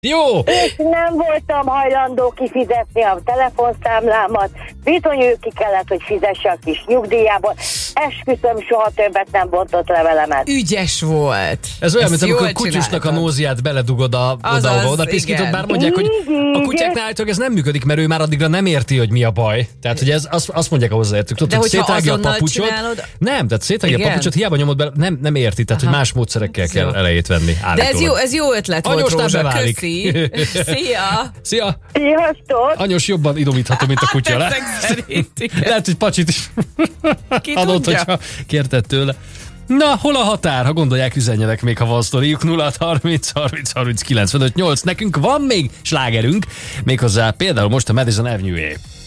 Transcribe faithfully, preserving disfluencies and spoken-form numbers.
Jó! És nem voltam hajlandó kifizetni a telefonszámlámat, bizony ő ki kellett, hogy fizesse a kis nyugdíjából. Esküszöm, soha többet nem bontott levelemet. Ügyes volt. Ez olyan, Ezt mint amikor jól a kutyusnak a csináltad. nóziát beledugod a, Azaz, oda, oda piszkított, igen. bár mondják, hogy Igen. a kutyáknál állítólag ez nem működik, mert ő már addigra nem érti, hogy mi a baj. Tehát, hogy ez, azt, azt mondják a hozzáértük. Tudod, De hogy hogyha szétrágja a azonnal papucsot. csinálod- Nem, tehát szétrágja a Igen? papucsot, hiába nyomod be, nem, nem érti, tehát, hogy más módszerekkel Ez kell jó. elejét venni. De ez állítólag. jó, ez jó ötlet volt, Anyós, Rózsa. beválik. Köszi. Szia. Szia! Sziasztok! Anyos jobban idomítható, mint a kutya. Le? Ezek szerint, igen. Lehet, hogy pacsit is Ki adott, tudja? hogyha kérted tőle. Na, hol a határ? Ha gondolják, üzenjenek még, ha van sztoriuk. nulla harminc harminc harminc kilencvenöt nyolc. Nekünk van még slágerünk, méghozzá például most a Madison Avenue-é.